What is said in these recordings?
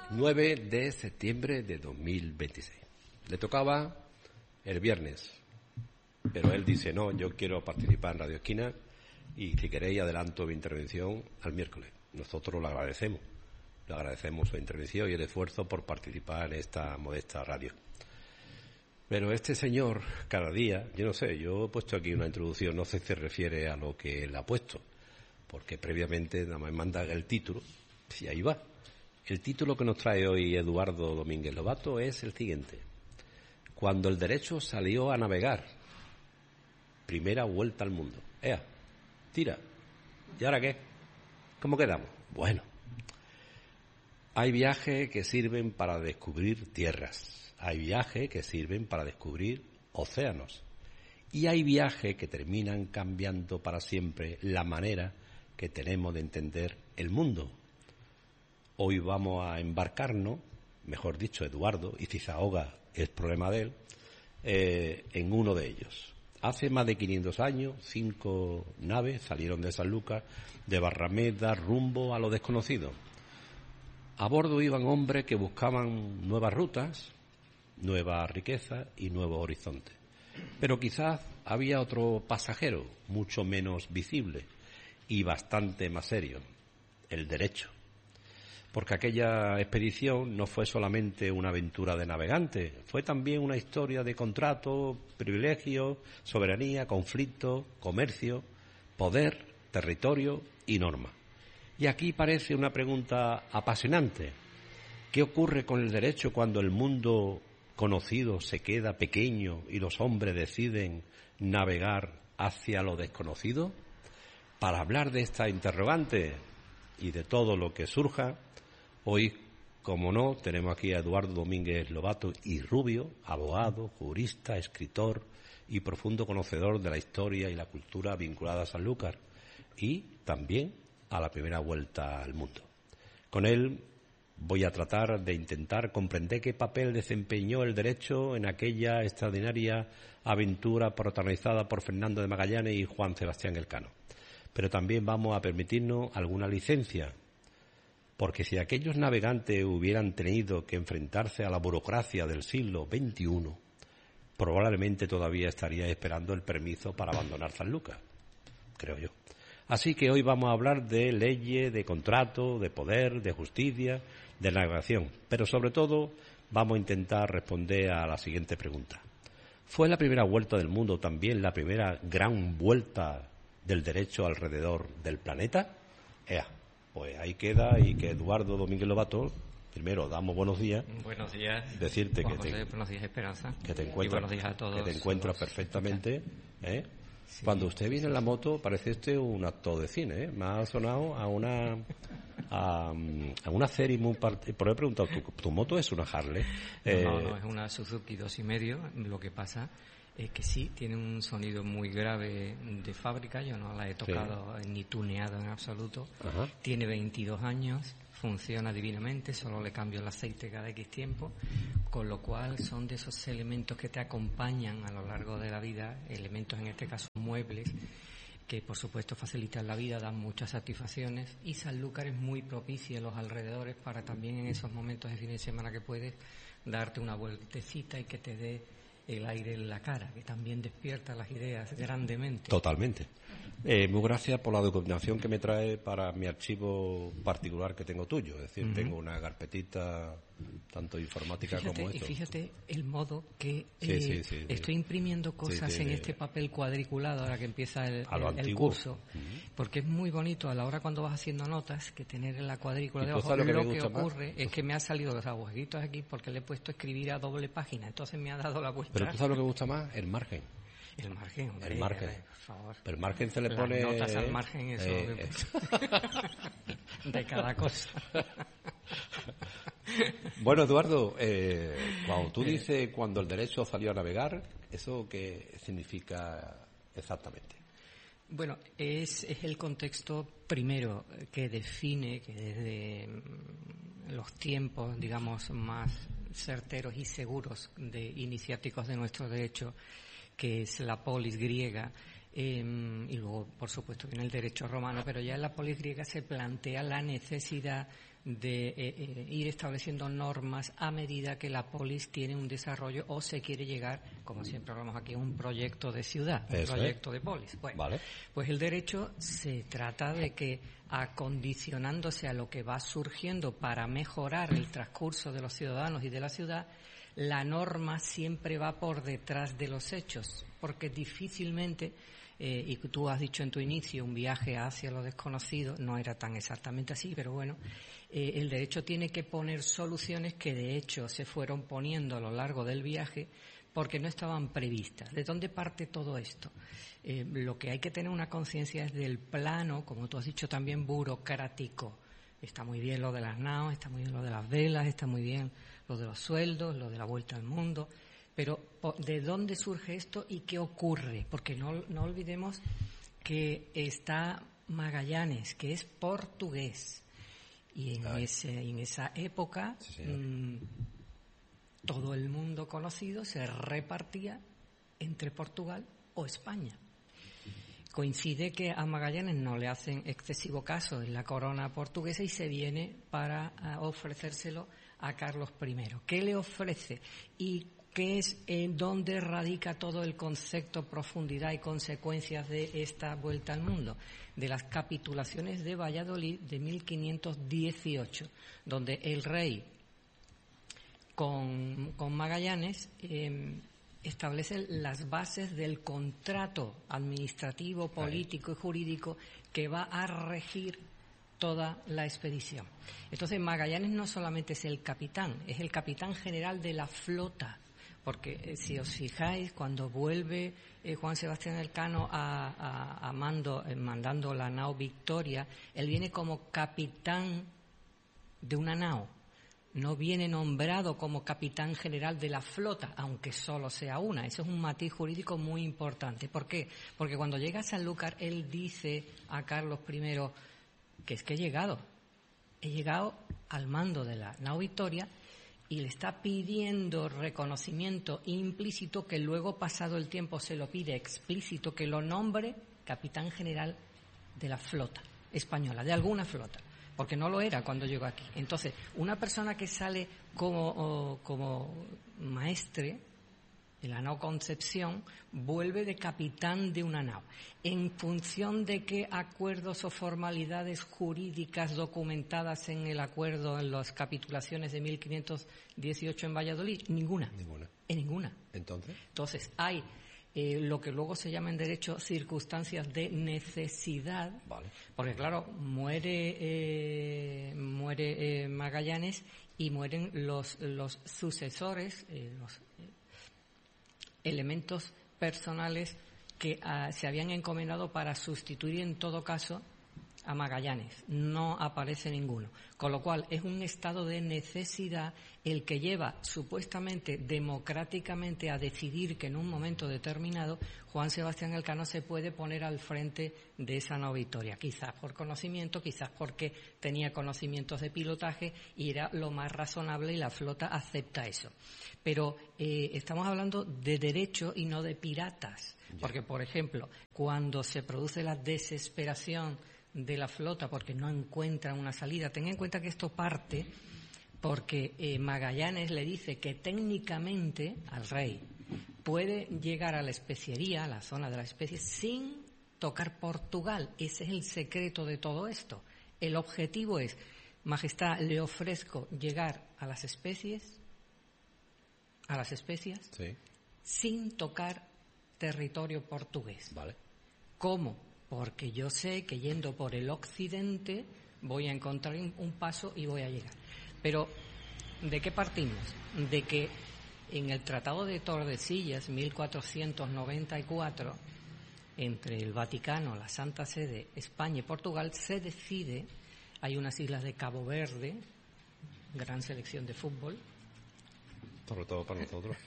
9 de septiembre de 2026. Le tocaba el viernes, pero él dice, no, yo quiero participar en Radio Esquina y si queréis adelanto mi intervención al miércoles. Nosotros le agradecemos su intervención y el esfuerzo por participar en esta modesta radio. Pero este señor, cada día, yo no sé, yo he puesto aquí una introducción, no sé si se refiere a lo que él ha puesto, porque previamente nada más manda el título, y ahí va. El título que nos trae hoy Eduardo Domínguez Lobato es el siguiente: Cuando el derecho salió a navegar, primera vuelta al mundo. ¡Ea! Tira. ¿Y ahora qué? ¿Cómo quedamos? Bueno, hay viajes que sirven para descubrir tierras. Hay viajes que sirven para descubrir océanos. Y hay viajes que terminan cambiando para siempre la manera que tenemos de entender el mundo. Hoy vamos a embarcarnos, mejor dicho, Eduardo, y si se ahoga es problema de él, en uno de ellos. Hace más de 500 años, 5 naves salieron de Sanlúcar, de Barrameda, rumbo a lo desconocido. A bordo iban hombres que buscaban nuevas rutas, nuevas riquezas y nuevos horizontes. Pero quizás había otro pasajero, mucho menos visible y bastante más serio: el derecho. Porque aquella expedición no fue solamente una aventura de navegante, fue también una historia de contratos, privilegios, soberanía, conflicto, comercio, poder, territorio y norma. Y aquí parece una pregunta apasionante. ¿Qué ocurre con el derecho cuando el mundo conocido se queda pequeño y los hombres deciden navegar hacia lo desconocido? Para hablar de esta interrogante y de todo lo que surja, hoy, como no, tenemos aquí a Eduardo Domínguez Lobato y Rubio, abogado, jurista, escritor y profundo conocedor de la historia y la cultura vinculada a Sanlúcar y también a la primera vuelta al mundo. Con él voy a tratar de intentar comprender qué papel desempeñó el derecho en aquella extraordinaria aventura protagonizada por Fernando de Magallanes y Juan Sebastián Elcano. Pero también vamos a permitirnos alguna licencia, porque si aquellos navegantes hubieran tenido que enfrentarse a la burocracia del siglo XXI, probablemente todavía estaría esperando el permiso para abandonar Sanlúcar, creo yo. Así que hoy vamos a hablar de leyes, de contrato, de poder, de justicia, de navegación. Pero sobre todo vamos a intentar responder a la siguiente pregunta. ¿Fue la primera vuelta del mundo también la primera gran vuelta del derecho alrededor del planeta? Pues ahí queda, y que Eduardo Domínguez Lobato, primero damos buenos días. Buenos días. Decirte Juan José, buenos días, Esperanza. Que te encuentras, y buenos días a todos. Que te encuentras perfectamente, Sí, Cuando usted viene en la moto parece este un actor de cine, Me ha sonado a una serie muy por he preguntado, ¿tu moto es una Harley? No, es una Suzuki 2.5. Lo que pasa es que sí, tiene un sonido muy grave de fábrica. Yo no la he tocado ni tuneado en absoluto. Ajá. Tiene 22 años. Funciona divinamente, solo le cambio el aceite cada X tiempo, con lo cual son de esos elementos que te acompañan a lo largo de la vida, elementos en este caso muebles, que por supuesto facilitan la vida, dan muchas satisfacciones, y Sanlúcar es muy propicia a los alrededores para también en esos momentos de fin de semana que puedes darte una vueltecita y que te dé el aire en la cara, que también despierta las ideas grandemente. Totalmente. Muy gracias por la documentación que me trae para mi archivo particular que tengo tuyo. Es decir, tengo una carpetita tanto informática como esto. Y fíjate el modo que estoy imprimiendo cosas en este papel cuadriculado ahora que empieza el curso, porque es muy bonito a la hora cuando vas haciendo notas que tener en la cuadrícula debajo. Lo que ocurre es que me ha salido los agujeros aquí porque le he puesto escribir a doble página, entonces me ha dado la vuelta. Pero tú sabes lo que me gusta más, el margen. El margen, hombre, el margen. Por favor. Pero el margen se le pone... Las notas al margen, eso de cada cosa. Bueno, Eduardo, cuando tú dices cuando el derecho salió a navegar, ¿eso qué significa exactamente? Bueno, es el contexto primero que define que desde los tiempos, digamos, más certeros y seguros de iniciáticos de nuestro derecho, que es la polis griega, y luego, por supuesto, viene el derecho romano, pero ya en la polis griega se plantea la necesidad de ir estableciendo normas a medida que la polis tiene un desarrollo o se quiere llegar, como siempre hablamos aquí, a un proyecto de ciudad, un proyecto de polis. Bueno, vale. Pues el derecho se trata de que, acondicionándose a lo que va surgiendo para mejorar el transcurso de los ciudadanos y de la ciudad, la norma siempre va por detrás de los hechos, porque difícilmente, y tú has dicho en tu inicio, un viaje hacia lo desconocido, no era tan exactamente así, pero bueno, el derecho tiene que poner soluciones que de hecho se fueron poniendo a lo largo del viaje porque no estaban previstas. ¿De dónde parte todo esto? Lo que hay que tener una conciencia es del plano, como tú has dicho también, burocrático. Está muy bien lo de las naos, está muy bien lo de las velas, está muy bien lo de los sueldos, lo de la vuelta al mundo, pero ¿de dónde surge esto y qué ocurre? Porque no olvidemos que está Magallanes, que es portugués, y en esa época todo el mundo conocido se repartía entre Portugal o España. Coincide que a Magallanes no le hacen excesivo caso en la corona portuguesa y se viene para ofrecérselo a Carlos I. ¿Qué le ofrece? ¿Y qué es dónde radica todo el concepto, profundidad y consecuencias de esta vuelta al mundo? De las capitulaciones de Valladolid de 1518, donde el rey con Magallanes establece las bases del contrato administrativo, político y jurídico que va a regir toda la expedición. Entonces Magallanes no solamente es el capitán, es el capitán general de la flota, porque si os fijáis, cuando vuelve Juan Sebastián Elcano mandando la nao Victoria, él viene como capitán de una nao. No viene nombrado como capitán general de la flota, aunque solo sea una. Eso es un matiz jurídico muy importante. ¿Por qué? Porque cuando llega a Sanlúcar, él dice a Carlos I que es que he llegado al mando de la nao Victoria y le está pidiendo reconocimiento implícito, que luego, pasado el tiempo, se lo pide explícito, que lo nombre capitán general de la flota española, de alguna flota, porque no lo era cuando llegó aquí. Entonces, una persona que sale como maestre de la nao Concepción vuelve de capitán de una nao. ¿En función de qué acuerdos o formalidades jurídicas documentadas en el acuerdo, en las capitulaciones de 1518 en Valladolid? Ninguna. En ninguna. Entonces hay lo que luego se llama en derecho circunstancias de necesidad, vale. Porque claro, muere Magallanes y mueren los sucesores, los elementos personales que se habían encomendado para sustituir en todo caso a Magallanes. No aparece ninguno. Con lo cual es un estado de necesidad el que lleva supuestamente democráticamente a decidir que en un momento determinado Juan Sebastián Elcano se puede poner al frente de esa nao Victoria. Quizás por conocimiento, quizás porque tenía conocimientos de pilotaje y era lo más razonable y la flota acepta eso. Pero estamos hablando de derecho y no de piratas. Porque, por ejemplo, cuando se produce la desesperación de la flota porque no encuentran una salida, ten en cuenta que esto parte porque Magallanes le dice que técnicamente al rey puede llegar a la especiería, a la zona de las especies, sin tocar Portugal. Ese es el secreto de todo esto. El objetivo es, Majestad, le ofrezco llegar a las especias, sí, sin tocar territorio portugués. Vale. ¿Cómo? Porque yo sé que yendo por el occidente voy a encontrar un paso y voy a llegar. Pero, ¿de qué partimos? De que en el Tratado de Tordesillas, 1494, entre el Vaticano, la Santa Sede, España y Portugal, se decide, hay unas islas de Cabo Verde, gran selección de fútbol. Sobre todo para nosotros.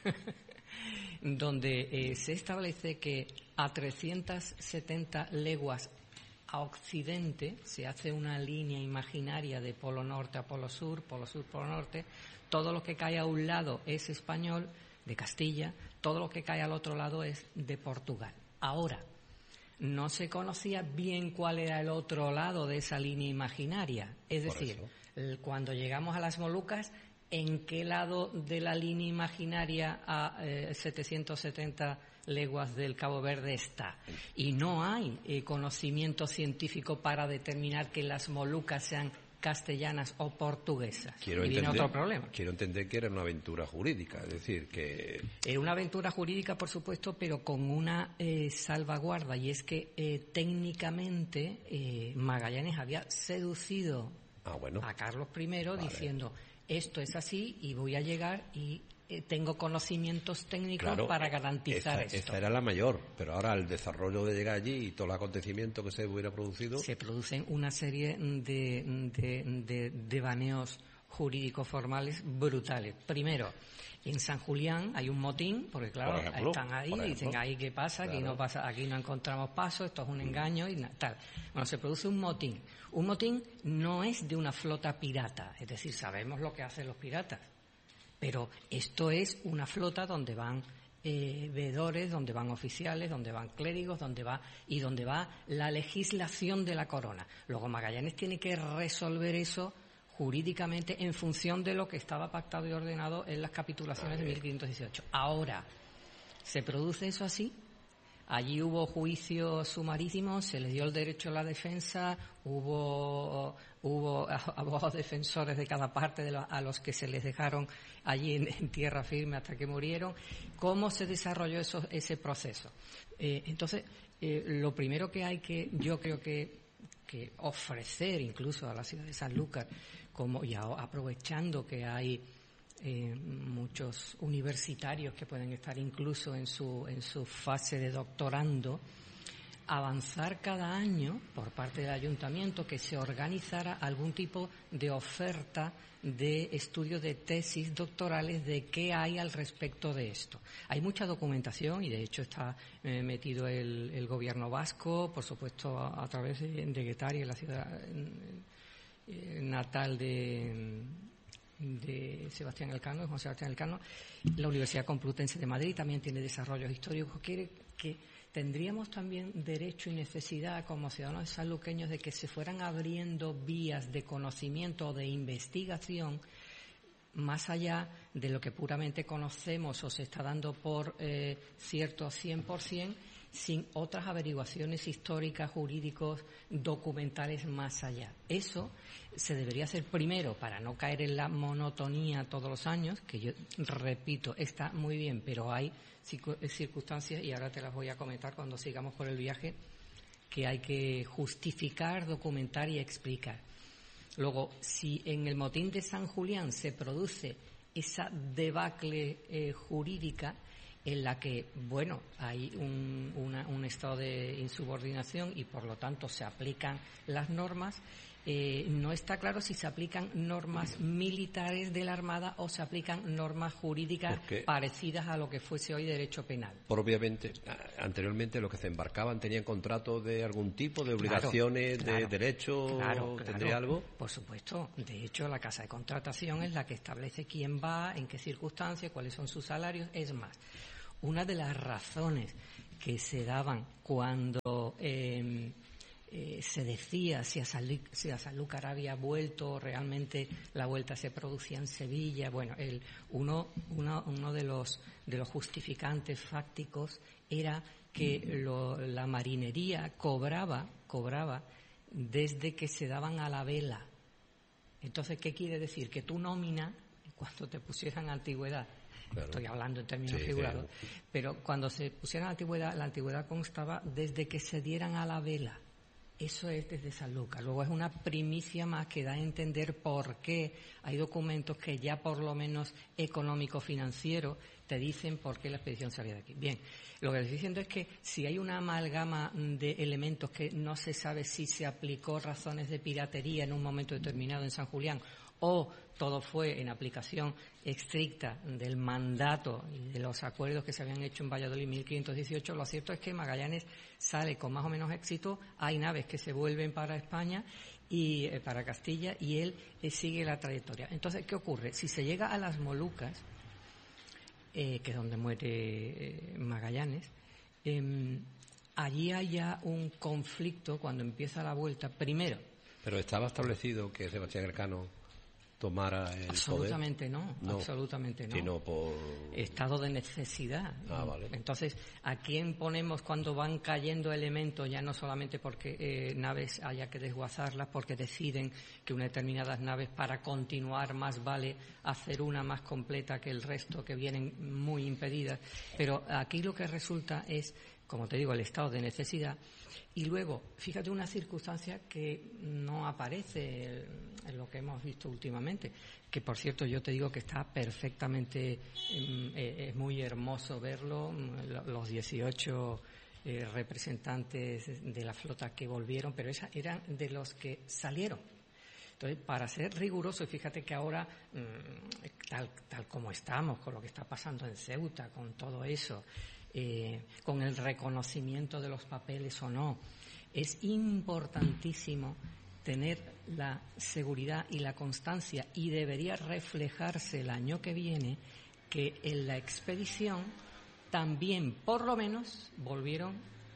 Donde se establece que a 370 leguas a occidente se hace una línea imaginaria de polo norte a polo sur, polo norte. Todo lo que cae a un lado es español, de Castilla, todo lo que cae al otro lado es de Portugal. Ahora, no se conocía bien cuál era el otro lado de esa línea imaginaria. Es decir, cuando llegamos a las Molucas, ¿en qué lado de la línea imaginaria a 770 leguas del Cabo Verde está? Y no hay conocimiento científico para determinar que las Molucas sean castellanas o portuguesas. Y viene otro problema. Quiero entender que era una aventura jurídica, es decir, que... Era una aventura jurídica, por supuesto, pero con una salvaguarda, y es que técnicamente Magallanes había seducido a Carlos I diciendo, esto es así y voy a llegar y tengo conocimientos técnicos para garantizar esto. Esta era la mayor, pero ahora el desarrollo de llegar allí y todo el acontecimiento que se hubiera producido... Se producen una serie de devaneos jurídicos formales brutales. Primero, en San Julián hay un motín, porque claro, están ahí y dicen, ahí qué pasa, aquí no pasa, aquí no encontramos paso, esto es un engaño y tal. Bueno, se produce un motín. Un motín no es de una flota pirata, es decir, sabemos lo que hacen los piratas. Pero esto es una flota donde van veedores, donde van oficiales, donde van clérigos, donde va la legislación de la corona. Luego Magallanes tiene que resolver eso jurídicamente en función de lo que estaba pactado y ordenado en las capitulaciones de 1518. Ahora, ¿se produce eso así? Allí hubo juicios sumarísimos, se les dio el derecho a la defensa, hubo abogados defensores de cada parte a los que se les dejaron allí en tierra firme hasta que murieron. ¿Cómo se desarrolló ese proceso? Entonces, lo primero que hay yo creo que ofrecer incluso a la ciudad de Sanlúcar, como ya aprovechando que hay muchos universitarios que pueden estar incluso en su fase de doctorando, avanzar cada año por parte del ayuntamiento que se organizara algún tipo de oferta de estudio de tesis doctorales de qué hay al respecto de esto. Hay mucha documentación y de hecho está metido el gobierno vasco, por supuesto a través de Guetaria, la ciudad natal de Sebastián Elcano, de Juan Sebastián Elcano. La Universidad Complutense de Madrid también tiene desarrollos históricos. Que tendríamos también derecho y necesidad como ciudadanos sanluqueños de que se fueran abriendo vías de conocimiento o de investigación más allá de lo que puramente conocemos o se está dando por cierto 100%, sin otras averiguaciones históricas, jurídicos, documentales más allá. Eso se debería hacer primero para no caer en la monotonía todos los años, que yo repito, está muy bien, pero hay circunstancias, y ahora te las voy a comentar cuando sigamos por el viaje, que hay que justificar, documentar y explicar. Luego, si en el motín de San Julián se produce esa debacle jurídica, en la que, bueno, hay un estado de insubordinación y por lo tanto se aplican las normas, no está claro si se aplican normas militares de la Armada o se aplican normas jurídicas parecidas a lo que fuese hoy derecho penal. Propiamente, anteriormente los que se embarcaban tenían contratos de algún tipo de obligaciones, de derecho, ¿tendría algo? Por supuesto. De hecho, la Casa de Contratación es la que establece quién va, en qué circunstancias, cuáles son sus salarios. Es más, una de las razones que se daban cuando se decía si a Sanlúcar había vuelto o realmente la vuelta se producía en Sevilla, bueno, uno de los justificantes fácticos era que la marinería cobraba desde que se daban a la vela. Entonces, ¿qué quiere decir? Que tu nómina, cuando te pusieran antigüedad, claro, estoy hablando en términos figurados, pero cuando se pusieran la antigüedad constaba desde que se dieran a la vela. Eso es desde Sanlúcar. Luego es una primicia más que da a entender por qué hay documentos que ya por lo menos económico-financiero te dicen por qué la expedición salía de aquí. Bien, lo que estoy diciendo es que si hay una amalgama de elementos que no se sabe si se aplicó razones de piratería en un momento determinado en San Julián o todo fue en aplicación estricta del mandato y de los acuerdos que se habían hecho en Valladolid en 1518, lo cierto es que Magallanes sale con más o menos éxito, hay naves que se vuelven para España y para Castilla y él sigue la trayectoria. Entonces, ¿qué ocurre? Si se llega a las Molucas, que es donde muere Magallanes, allí haya un conflicto cuando empieza la vuelta. Primero, pero estaba establecido que Sebastián Elcano tomara el absolutamente poder. No, absolutamente no. Sino por estado de necesidad. Vale. Entonces, ¿a quién ponemos cuando van cayendo elementos? Ya no solamente porque naves haya que desguazarlas, porque deciden que unas determinadas naves, para continuar, más vale hacer una más completa que el resto, que vienen muy impedidas. Pero aquí lo que resulta es, como te digo, el estado de necesidad. Y luego, fíjate una circunstancia que no aparece en lo que hemos visto últimamente, que por cierto yo te digo que está perfectamente, es muy hermoso verlo, los 18 representantes de la flota que volvieron, pero esas eran de los que salieron. Entonces, para ser riguroso, fíjate que ahora, tal como estamos, con lo que está pasando en Ceuta, con todo eso, con el reconocimiento de los papeles o no, es importantísimo tener la seguridad y la constancia, y debería reflejarse el año que viene que en la expedición también, por lo menos, volvieron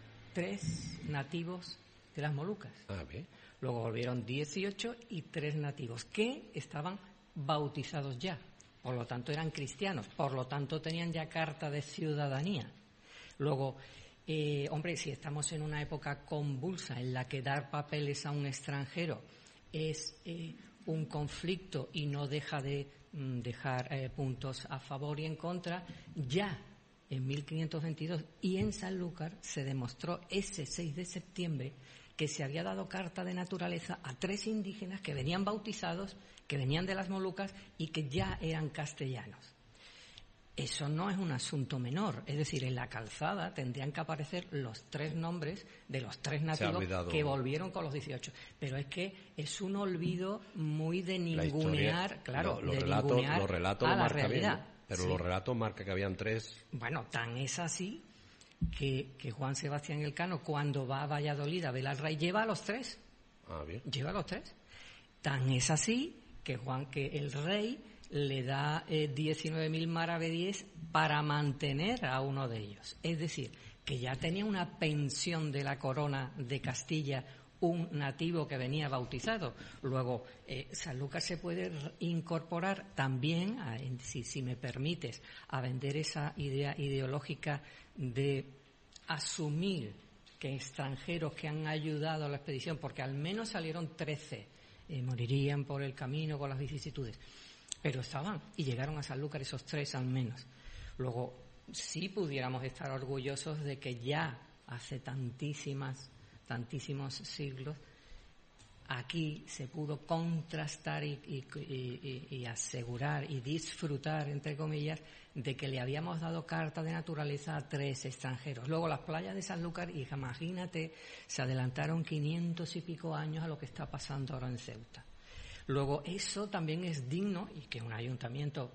3 nativos de las Molucas. Bien. Luego volvieron 18 y 3 nativos que estaban bautizados ya, por lo tanto eran cristianos, por lo tanto tenían ya carta de ciudadanía. Luego, hombre, si estamos en una época convulsa en la que dar papeles a un extranjero es un conflicto y no deja de dejar puntos a favor y en contra, ya en 1522 y en Sanlúcar se demostró ese 6 de septiembre que se había dado carta de naturaleza a 3 indígenas que venían bautizados, que venían de las Molucas y que ya eran castellanos. Eso no es un asunto menor, es decir, en la calzada tendrían que aparecer los 3 nombres de los 3 nativos que volvieron con los 18. Pero es que es un olvido muy de ningunear, claro, los de relatos, ningunear los relatos a lo la marcan realidad. bien, pero sí. Los relatos marcan que habían 3. Bueno, tan es así que Juan Sebastián Elcano, cuando va a Valladolid a ver al rey, lleva a los 3. Bien. Lleva a los 3. Tan es así que el rey le da 19.000 maravedíes para mantener a uno de ellos. Es decir, que ya tenía una pensión de la corona de Castilla un nativo que venía bautizado. Luego, Sanlúcar se puede incorporar también, si me permites, a vender esa idea ideológica de asumir que extranjeros que han ayudado a la expedición, porque al menos salieron 13, morirían por el camino con las vicisitudes, pero estaban y llegaron a Sanlúcar esos 3 al menos. Luego, sí pudiéramos estar orgullosos de que ya hace tantísimos siglos aquí se pudo contrastar y asegurar y disfrutar, entre comillas, de que le habíamos dado carta de naturaleza a 3 extranjeros. Luego las playas de Sanlúcar, y imagínate, se adelantaron 500 y pico años a lo que está pasando ahora en Ceuta. Luego eso también es digno, y que un ayuntamiento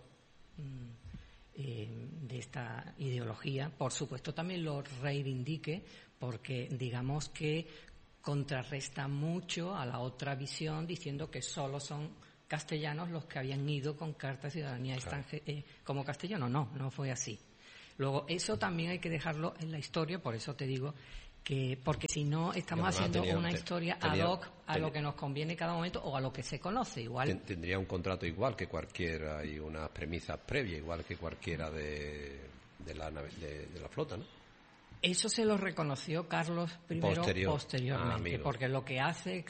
de esta ideología, por supuesto, también lo reivindique, porque digamos que contrarresta mucho a la otra visión diciendo que solo son castellanos los que habían ido con carta de ciudadanía como castellanos. No fue así. Luego, eso también hay que dejarlo en la historia, por eso te digo que, porque si no estamos haciendo una historia ad hoc a lo que nos conviene cada momento o a lo que se conoce. Igual tendría un contrato igual que cualquiera y unas premisas previas igual que cualquiera de la flota, ¿no? Eso se lo reconoció Carlos I posteriormente, porque lo que hace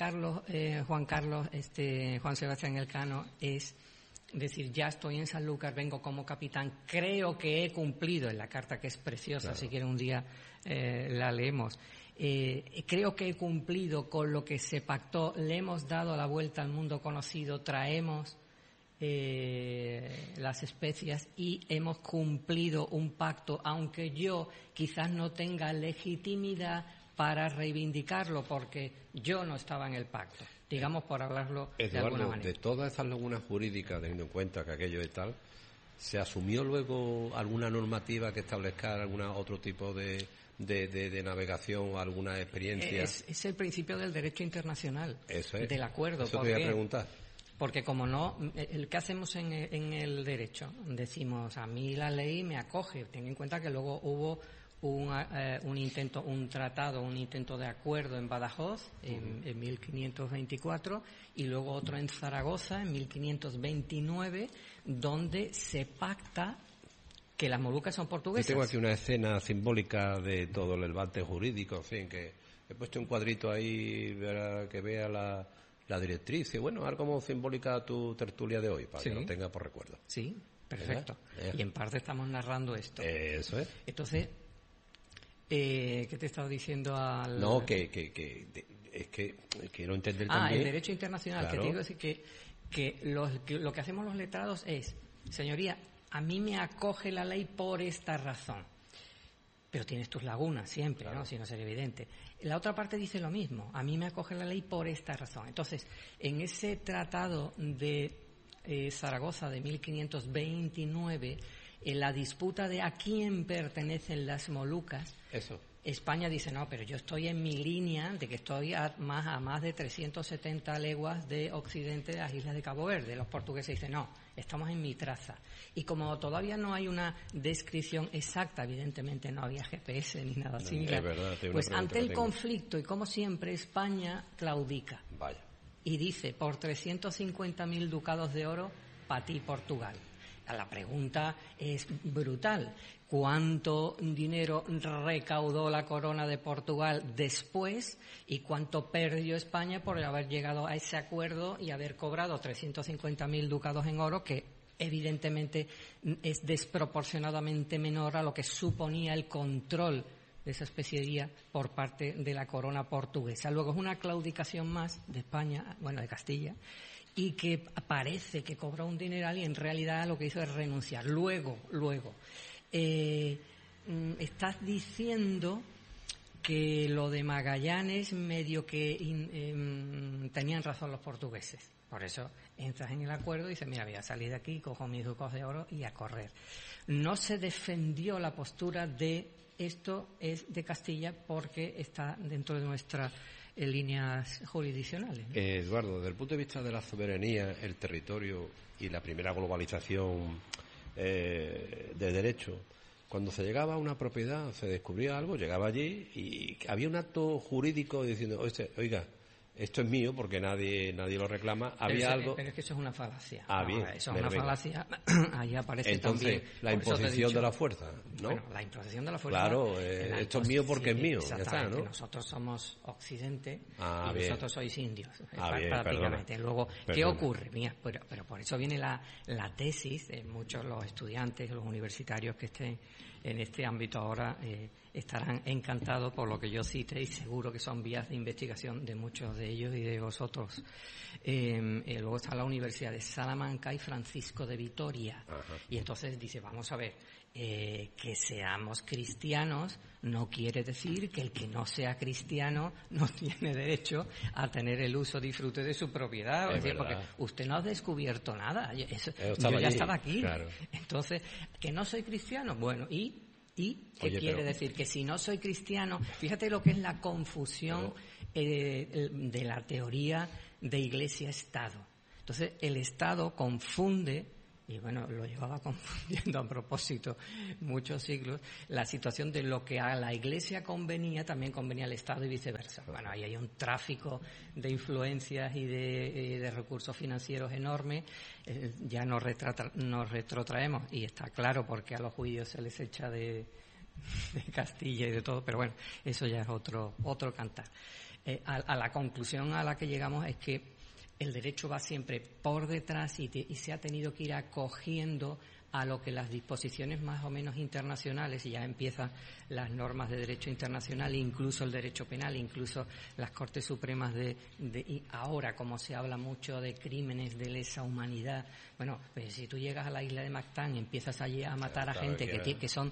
Juan Sebastián Elcano es decir, ya estoy en Sanlúcar, vengo como capitán, creo que he cumplido, en la carta que es preciosa, claro. Si quieren un día la leemos, creo que he cumplido con lo que se pactó, le hemos dado la vuelta al mundo conocido, traemos las especias y hemos cumplido un pacto, aunque yo quizás no tenga legitimidad para reivindicarlo porque yo no estaba en el pacto, digamos, por hablarlo de alguna manera. De todas esas lagunas jurídicas, teniendo en cuenta que aquello es tal, ¿se asumió luego alguna normativa que establezca otro tipo de navegación o alguna experiencia? Es el principio del derecho internacional, eso es, del acuerdo. Eso te voy a preguntar. Porque como no, ¿qué hacemos en el derecho? Decimos, a mí la ley me acoge. Ten en cuenta que luego hubo un intento de acuerdo en Badajoz en 1524 y luego otro en Zaragoza en 1529, donde se pacta que las Molucas son portuguesas. Yo tengo aquí una escena simbólica de todo el levante jurídico, en fin, que he puesto un cuadrito ahí para que vea la directriz. Y bueno, algo como simbólica tu tertulia de hoy, para que lo tenga por recuerdo. Sí, perfecto. Y en parte estamos narrando esto. Eso es. Entonces, ¿qué te he estado diciendo al...? No, es que quiero entender también... el derecho internacional, claro. que te digo decir que lo que hacemos los letrados es, señoría, a mí me acoge la ley por esta razón. Pero tienes tus lagunas siempre, claro, ¿no? Si no sería evidente. La otra parte dice lo mismo. A mí me acoge la ley por esta razón. Entonces, en ese tratado de Zaragoza de 1529, en la disputa de a quién pertenecen las Molucas, España dice, no, pero yo estoy en mi línea de que estoy a más de 370 leguas de occidente de las islas de Cabo Verde. Los portugueses dicen, no, estamos en mi traza. Y como todavía no hay una descripción exacta, evidentemente no había GPS ni nada similar, pues ante el conflicto, y como siempre, España claudica. Vaya. Y dice, por 350.000 ducados de oro, para ti, Portugal. La pregunta es brutal. ¿Cuánto dinero recaudó la corona de Portugal después y cuánto perdió España por haber llegado a ese acuerdo y haber cobrado 350.000 ducados en oro, que evidentemente es desproporcionadamente menor a lo que suponía el control de esa especiería por parte de la corona portuguesa? Luego es una claudicación más de España, bueno, de Castilla, y que parece que cobró un dineral y en realidad lo que hizo es renunciar. Luego, estás diciendo que lo de Magallanes medio que tenían razón los portugueses. Por eso entras en el acuerdo y dices, mira, voy a salir de aquí, cojo mis ducados de oro y a correr. No se defendió la postura de esto es de Castilla porque está dentro de nuestras líneas jurisdiccionales, ¿no? Eduardo, desde el punto de vista de la soberanía, el territorio y la primera globalización de derecho, cuando se llegaba a una propiedad, se descubría algo, llegaba allí y había un acto jurídico diciendo, oiga, esto es mío porque nadie lo reclama. Había algo. Pero es que eso es una falacia. Bien. Eso es una falacia. Ahí aparece entonces, también. la imposición de la fuerza, ¿no? Bueno, la imposición de la fuerza. Claro, esto es mío porque es mío. Ya está, ¿no? Nosotros somos Occidente y bien. vosotros sois indios. Prácticamente. Luego, ¿qué ocurre? Mira, pero por eso viene la tesis de muchos los estudiantes, los universitarios que estén en este ámbito ahora estarán encantados por lo que yo cite y seguro que son vías de investigación de muchos de ellos y de vosotros. Luego está la Universidad de Salamanca y Francisco de Vitoria. Y entonces dice, vamos a ver, que seamos cristianos no quiere decir que el que no sea cristiano no tiene derecho a tener el uso, disfrute de su propiedad. Es decir, porque usted no ha descubierto nada. Yo ya estaba aquí. Claro. Entonces, que no soy cristiano, bueno, ¿y qué quiere decir? Que si no soy cristiano, fíjate lo que es la confusión de la teoría de Iglesia-Estado. Entonces, el Estado confunde, y bueno, lo llevaba confundiendo a propósito muchos siglos, la situación de lo que a la Iglesia convenía, también convenía al Estado y viceversa. Bueno, ahí hay un tráfico de influencias y de recursos financieros enorme. Ya nos retrotraemos, y está claro porque a los judíos se les echa de Castilla y de todo, pero bueno, eso ya es otro cantar. A la conclusión a la que llegamos es que el derecho va siempre por detrás y se ha tenido que ir acogiendo a lo que las disposiciones más o menos internacionales, y ya empiezan las normas de derecho internacional, incluso el derecho penal, incluso las Cortes Supremas y ahora, como se habla mucho de crímenes de lesa humanidad, bueno, pues si tú llegas a la isla de Mactán y empiezas allí a matar a gente que son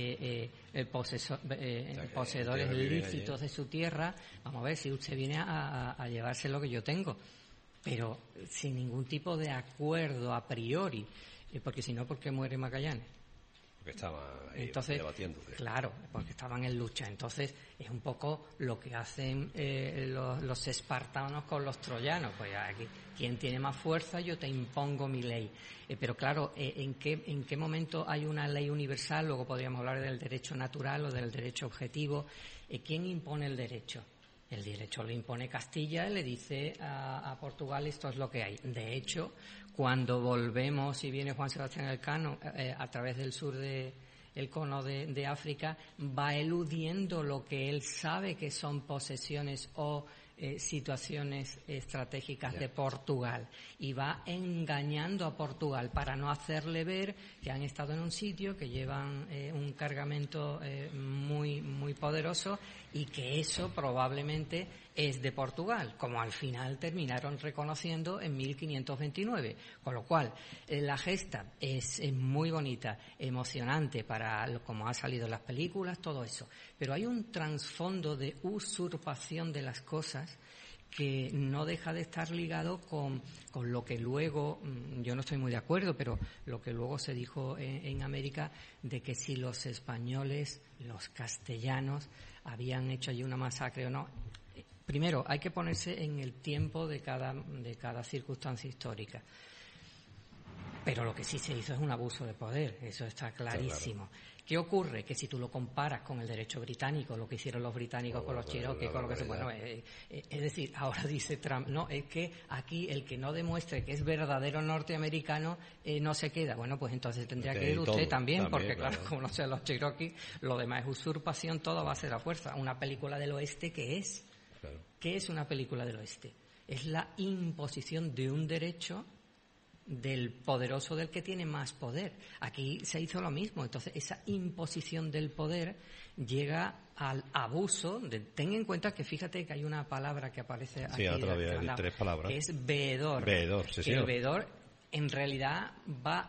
poseedores lícitos de su tierra, vamos a ver si usted viene a llevarse lo que yo tengo, pero sin ningún tipo de acuerdo a priori, porque si no, ¿por qué muere Magallanes? Porque estaban entonces, debatiendo. Claro, porque estaban en lucha. Entonces, es un poco lo que hacen los espartanos con los troyanos. Pues aquí, quien tiene más fuerza, yo te impongo mi ley. Pero claro, ¿en qué momento hay una ley universal? Luego podríamos hablar del derecho natural o del derecho objetivo. ¿Quién impone el derecho? El derecho lo impone Castilla y le dice a Portugal esto es lo que hay. De hecho, cuando volvemos y viene Juan Sebastián Elcano a través del sur el cono de África, va eludiendo lo que él sabe que son posesiones o situaciones estratégicas de Portugal y va engañando a Portugal para no hacerle ver que han estado en un sitio, que llevan un cargamento muy, muy poderoso y que eso probablemente es de Portugal, como al final terminaron reconociendo en 1529. Con lo cual, la gesta es muy bonita, emocionante como ha salido en las películas, todo eso. Pero hay un trasfondo de usurpación de las cosas que no deja de estar ligado con lo que luego, yo no estoy muy de acuerdo, pero lo que luego se dijo en América, de que si los españoles, los castellanos, habían hecho allí una masacre o no. Primero, hay que ponerse en el tiempo de cada circunstancia histórica. Pero lo que sí se hizo es un abuso de poder, eso está clarísimo. Claro. ¿Qué ocurre? Que si tú lo comparas con el derecho británico, lo que hicieron los británicos con los Cherokee, con lo que se... Bueno, es decir, ahora dice Trump, no, es que aquí el que no demuestre que es verdadero norteamericano no se queda. Bueno, pues entonces tendría que ir usted también, porque claro, como no sean los Cherokee, lo demás es usurpación, todo va a ser a fuerza. Una película del oeste, ¿qué es? Claro. ¿Qué es una película del oeste? Es la imposición de un derecho del poderoso, del que tiene más poder. Aquí se hizo lo mismo. Entonces, esa imposición del poder llega al abuso. Ten en cuenta que fíjate que hay una palabra que aparece aquí. Sí, todavía hay 3 palabras. Que es veedor. Veedor, sí, el veedor, en realidad, va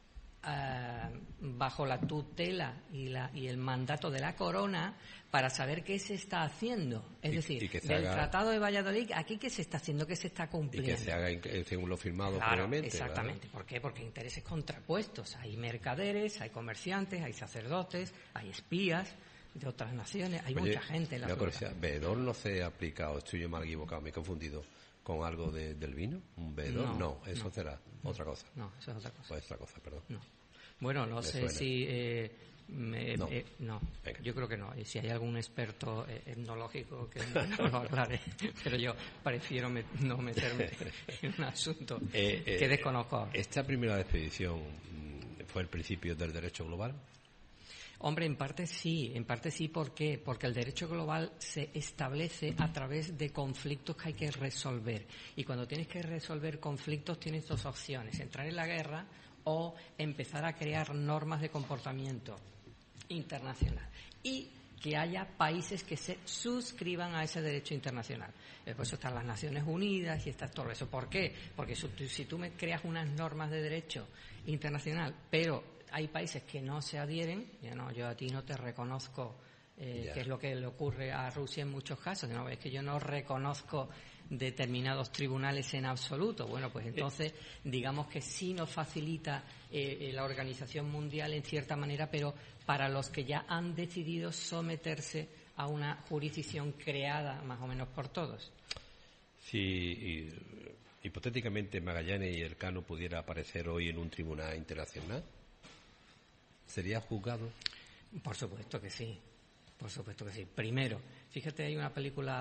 bajo la tutela y el mandato de la corona para saber qué se está haciendo. Es decir, del Tratado de Valladolid, aquí qué se está haciendo, qué se está cumpliendo. Y que se haga según lo firmado previamente. Exactamente. ¿Verdad? ¿Por qué? Porque hay intereses contrapuestos. Hay mercaderes, hay comerciantes, hay sacerdotes, hay espías de otras naciones, hay mucha gente en la ciudad. ¿Veedor no se ha aplicado? Estoy yo mal equivocado, me he confundido. ¿Con algo del vino? ¿Un veedor? No, eso será otra cosa. No, eso es otra cosa. Pues otra cosa, perdón. No. Bueno, no sé si... no, yo creo que no. Y si hay algún experto etnológico que no lo aclare, pero yo prefiero no meterme en un asunto que desconozco. ¿Esta primera expedición fue el principio del derecho global? Hombre, en parte sí. ¿Por qué? Porque el derecho global se establece a través de conflictos que hay que resolver. Y cuando tienes que resolver conflictos tienes 2 opciones: entrar en la guerra o empezar a crear normas de comportamiento internacional. Y que haya países que se suscriban a ese derecho internacional. Por eso están las Naciones Unidas y está todo eso. ¿Por qué? Porque si tú me creas unas normas de derecho internacional, pero hay países que no se adhieren, yo a ti no te reconozco, que es lo que le ocurre a Rusia en muchos casos, ¿no? Es que yo no reconozco determinados tribunales en absoluto. Bueno, pues entonces digamos que sí nos facilita la Organización Mundial en cierta manera, pero para los que ya han decidido someterse a una jurisdicción creada más o menos por todos. Si hipotéticamente Magallanes y Elcano pudiera aparecer hoy en un tribunal internacional, ¿sería juzgado? Por supuesto que sí. Por supuesto que sí. Primero, fíjate, hay una película